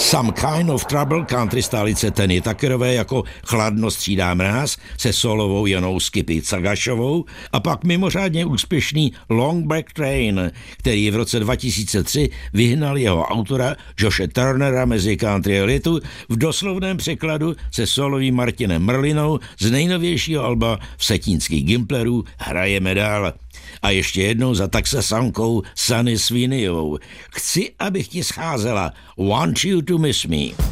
Some Kind of Trouble country stálice Tenny Tuckerové jako Chladno střídá mráz se solovou Janou Skippy Cagašovou a pak mimořádně úspěšný Long Black Train, který v roce 2003 vyhnal jeho autora Joshe Turnera mezi country elitu v doslovném překladu se solovým Martinem Merlinou z nejnovějšího alba Vsetínských Gimplerů Hrajeme dál. A ještě jednou za Texasankou Sunny Sweeneyovou. Chci, abych ti scházela. Want you to miss me.